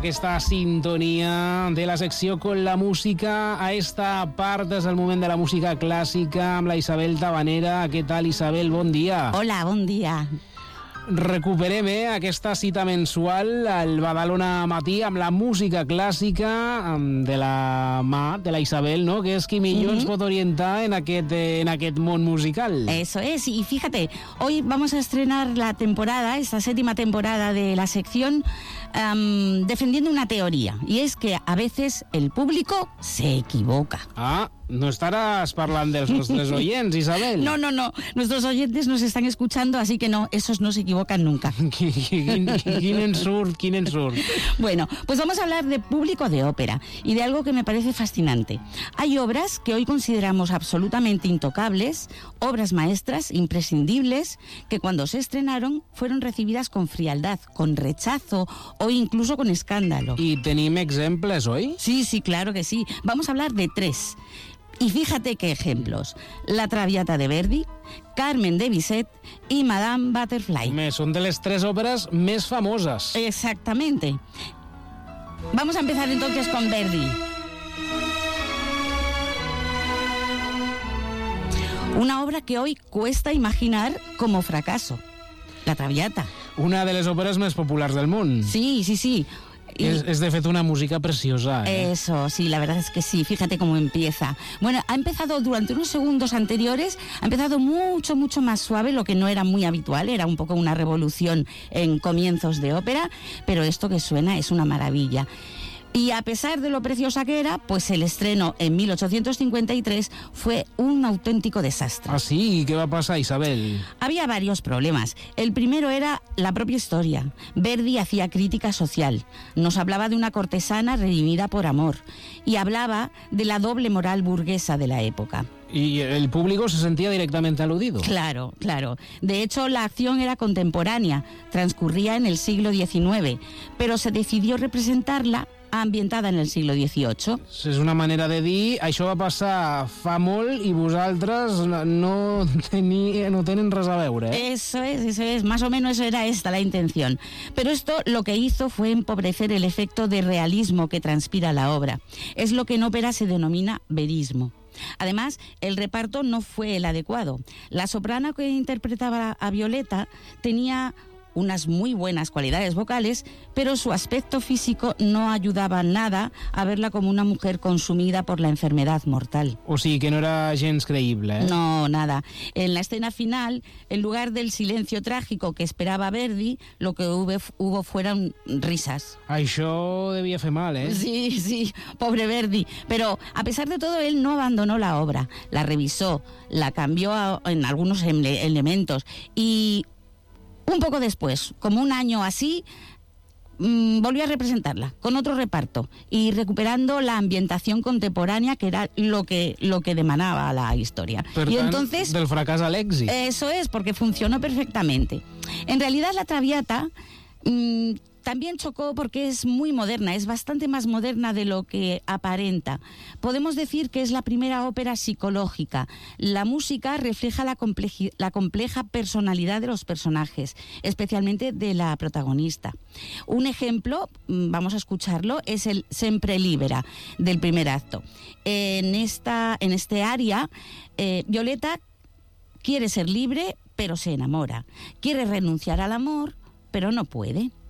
aquesta sintonia de la secció Con la Música. A esta part és el moment de la música clàssica amb la Isabel Tabanera. Què tal, Isabel? Bon dia. Hola, bon dia. Recuperem aquesta cita mensual al Badalona Matí amb la música clàssica de la mà de la Isabel, ¿no? Que és qui millor ens pot orientar en aquest món musical. Eso es, y fíjate, hoy vamos a estrenar la temporada, esta 7ª temporada de la sección, defendiendo una teoría, y es que a veces el público se equivoca. Ah, no estaràs parlant dels nostres oyents, Isabel. No, nuestros oyentes nos están escuchando, así que no, esos no se equivocan nunca. Quin ensurt. Bueno, pues vamos a hablar de público de ópera y de algo que me parece fascinante. Hay obras que hoy consideramos absolutamente intocables, obras maestras, imprescindibles, que cuando se estrenaron fueron recibidas con frialdad, con rechazo o incluso con escándalo. ¿Y tenim exemples hoy? Sí, claro que sí. Vamos a hablar de 3. Y fíjate qué ejemplos: La Traviata de Verdi, Carmen de Bizet y Madame Butterfly. Son de les 3 òperes més famoses. Exactamente. Vamos a empezar entonces con Verdi. Una obra que hoy cuesta imaginar como fracaso. La Traviata. Una de les òperes més populars del món. Sí. Es de fet una música preciosa. Eso, sí, la verdad es que sí. Fíjate cómo empieza. Bueno, ha empezado durante unos segundos anteriores, ha empezado mucho más suave, lo que no era muy habitual, era un poco una revolución en comienzos de ópera, pero esto que suena es una maravilla. Y a pesar de lo preciosa que era, pues el estreno en 1853 fue un auténtico desastre. ¿Ah, sí? ¿Y qué va a pasar, Isabel? Había varios problemas. El primero era la propia historia. Verdi hacía crítica social. Nos hablaba de una cortesana redimida por amor. Y hablaba de la doble moral burguesa de la época. ¿Y el público se sentía directamente aludido? Claro. De hecho, la acción era contemporánea, transcurría en el siglo XIX, pero se decidió representarla ambientada en el siglo XVIII. És una manera de dir, això va passar fa molt i vosaltres no tenen res a veure. Eso es, más o menos era esta la intención. Pero esto lo que hizo fue empobrecer el efecto de realismo que transpira la obra. Es lo que en ópera se denomina verismo. Además, el reparto no fue el adecuado. La soprano que interpretaba a Violeta tenía unas muy buenas cualidades vocales, pero su aspecto físico no ayudaba nada a verla como una mujer consumida por la enfermedad mortal. O sigui que no era gens creïble, No, nada. En la escena final, en lugar del silencio trágico que esperaba Verdi, lo que hubo fueron risas. Això devia fer mal, Sí, pobre Verdi. Pero a pesar de todo, él no abandonó la obra. La revisó, la cambió en algunos elementos y un poco después, como un año así, volvió a representarla con otro reparto y recuperando la ambientación contemporánea, que era lo que demanaba la historia. Per y tant, entonces, del fracàs a l'èxit. Eso es, porque funcionó perfectamente. En realidad, la Traviata también chocó porque es muy moderna, es bastante más moderna de lo que aparenta. Podemos decir que es la primera ópera psicológica. La música refleja la compleja personalidad de los personajes, especialmente de la protagonista. Un ejemplo, vamos a escucharlo, es el Sempre Libera del primer acto. En este aria, Violeta quiere ser libre, pero se enamora. Quiere renunciar al amor, pero no puede.